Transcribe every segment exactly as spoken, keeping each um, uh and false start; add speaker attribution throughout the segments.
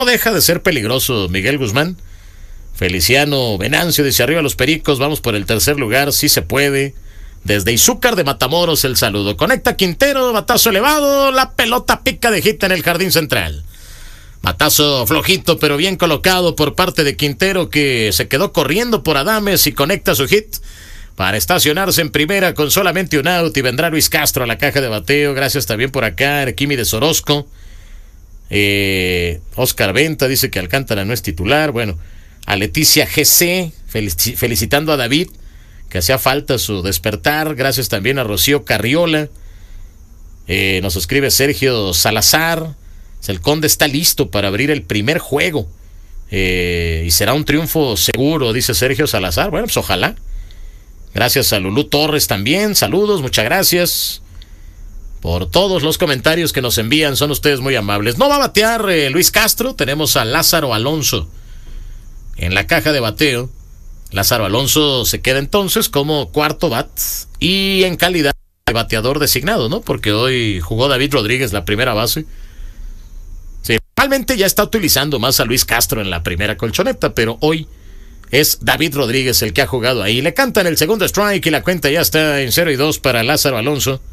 Speaker 1: no deja de ser peligroso Miguel Guzmán. Feliciano Venancio dice: arriba los Pericos, vamos por el tercer lugar, sí se puede. Desde Izúcar de Matamoros el saludo. Conecta Quintero, batazo elevado, la pelota pica de hit en el jardín central. Batazo flojito pero bien colocado por parte de Quintero, que se quedó corriendo por Adames y conecta su hit para estacionarse en primera con solamente un out, y vendrá Luis Castro a la caja de bateo. Gracias también por acá Erquimi de Sorosco. eh, Oscar Venta dice que Alcántara no es titular. Bueno, a Leticia G C felici- felicitando a David, que hacía falta su despertar. Gracias también a Rocío Carriola. Eh, nos escribe Sergio Salazar: el Conde está listo para abrir el primer juego, eh, y será un triunfo seguro, dice Sergio Salazar. Bueno, pues ojalá. Gracias a Lulú Torres también, saludos, muchas gracias por todos los comentarios que nos envían, son ustedes muy amables. No va a batear eh, Luis Castro, tenemos a Lázaro Alonso en la caja de bateo. Lázaro Alonso se queda entonces como cuarto bat y en calidad de bateador designado, ¿no? Porque hoy jugó David Rodríguez la primera base. Sí, realmente ya está utilizando más a Luis Castro en la primera colchoneta, pero hoy es David Rodríguez el que ha jugado ahí. Le cantan el segundo strike y la cuenta ya está en cero y dos para Lázaro Alonso.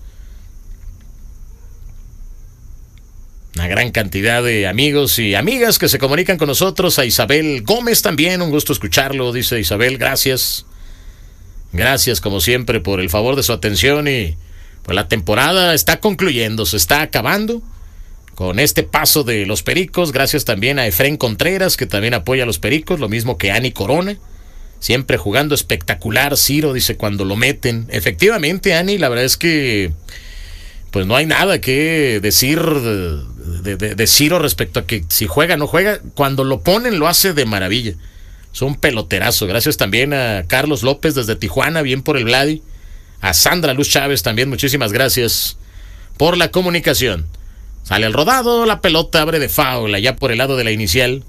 Speaker 1: Una gran cantidad de amigos y amigas que se comunican con nosotros. A Isabel Gómez también, un gusto escucharlo, dice Isabel, gracias. Gracias como siempre por el favor de su atención, y pues la temporada está concluyendo, se está acabando con este paso de los Pericos. Gracias también a Efrén Contreras, que también apoya a los Pericos, lo mismo que Ani Corona, siempre jugando espectacular. Ciro dice cuando lo meten. Efectivamente, Ani, la verdad es que pues no hay nada que decir de, de, de, de Ciro respecto a que si juega o no juega. Cuando lo ponen lo hace de maravilla, es un peloterazo. Gracias también a Carlos López desde Tijuana, bien por el Vladi. A Sandra Luz Chávez también, muchísimas gracias por la comunicación. Sale al rodado, la pelota abre de foul allá por el lado de la inicial.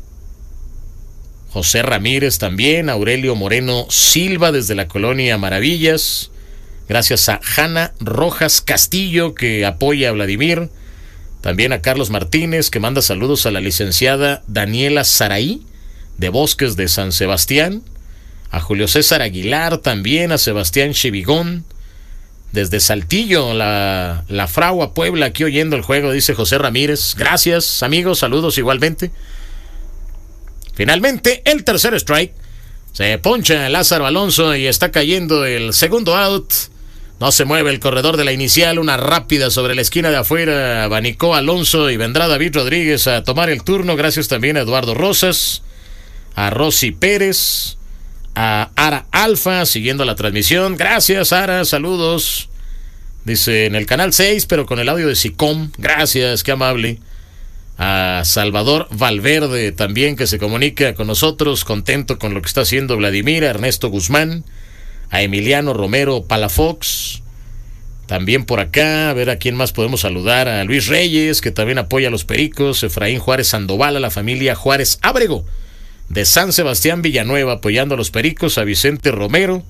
Speaker 1: José Ramírez también, Aurelio Moreno Silva desde la colonia Maravillas. Gracias a Hanna Rojas Castillo, que apoya a Vladimir. También a Carlos Martínez, que manda saludos a la licenciada Daniela Saraí de Bosques de San Sebastián. A Julio César Aguilar también, a Sebastián Chivigón desde Saltillo, la, la Fragua Puebla, aquí oyendo el juego, dice José Ramírez. Gracias, amigos, saludos igualmente. Finalmente, el tercer strike. Se poncha Lázaro Alonso y está cayendo el segundo out. No se mueve el corredor de la inicial. Una rápida sobre la esquina de afuera abanicó Alonso y vendrá David Rodríguez a tomar el turno. Gracias también a Eduardo Rosas, a Rosy Pérez, a Ara Alfa siguiendo la transmisión. Gracias, Ara, saludos. Dice en el canal seis, pero con el audio de SICOM. Gracias, qué amable. A Salvador Valverde también, que se comunica con nosotros, contento con lo que está haciendo Vladimir. A Ernesto Guzmán, a Emiliano Romero Palafox, también por acá, a ver a quién más podemos saludar. A Luis Reyes, que también apoya a los Pericos. Efraín Juárez Sandoval, a la familia Juárez Ábrego de San Sebastián Villanueva, apoyando a los Pericos. A Vicente Romero.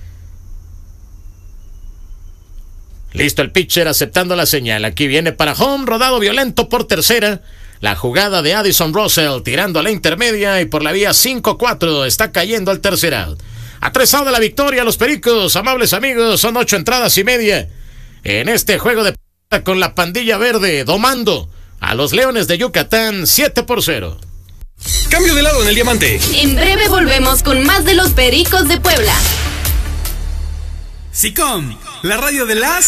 Speaker 1: Listo el pitcher, aceptando la señal. Aquí viene para home, rodado violento por tercera. La jugada de Addison Russell tirando a la intermedia, y por la vía cinco cuatro está cayendo al tercer out. A tres out de la victoria los Pericos, amables amigos, son ocho entradas y media en este juego de p- con la pandilla verde, domando a los Leones de Yucatán siete por cero.
Speaker 2: Cambio de lado en el diamante.
Speaker 3: En breve volvemos con más de los Pericos de Puebla.
Speaker 2: SICOM, la radio de las